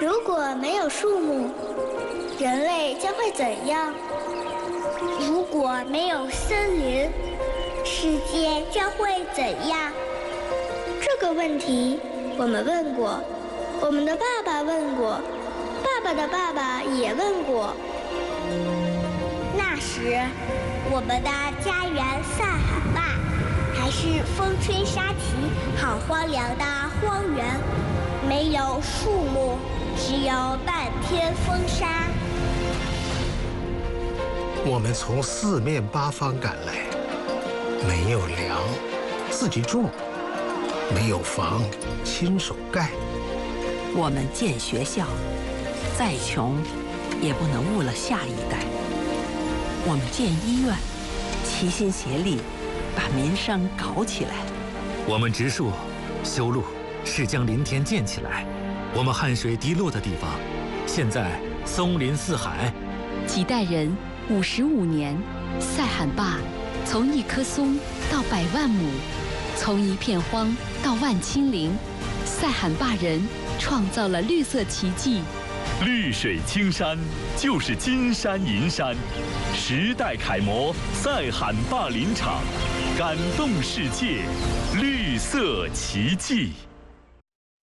如果没有树木，人类将会怎样？如果没有森林，世界将会怎样？这个问题我们问过，我们的爸爸问过，爸爸的爸爸也问过。那时，我们的家园塞罕坝还是风吹沙起、好荒凉的荒原，没有树木，只有漫天风沙。 我们从四面八方赶来，没有粮，自己种；没有房，亲手盖。 我们建学校，再穷也不能误了下一代。我们建医院，齐心协力把民生搞起来。 我们植树、修路，是将林田建起来。我们汗水滴落的地方，现在松林四海。 几代人，55年，塞罕坝从一棵松到100万亩，从一片荒到万顷林，塞罕坝人创造了绿色奇迹。 绿水青山就是金山银山，时代楷模塞罕坝林场，感动世界，绿色奇迹。